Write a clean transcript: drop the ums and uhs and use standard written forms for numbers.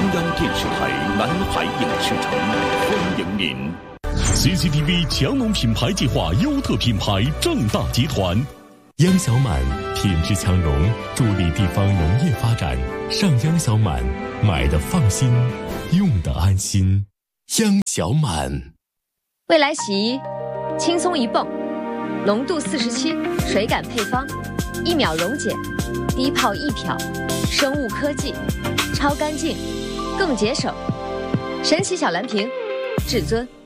央电视台南海影视城欢迎您。CCTV 强农品牌计划优特品牌正大集团， 央小满品质强农，助力地方农业发展。上央小满，买的放心，用的安心。央小满。 未来洗衣，轻松一泵，浓度47，水感配方，1秒溶解，低泡易漂，生物科技，超干净，更节省。神奇小蓝瓶，至尊。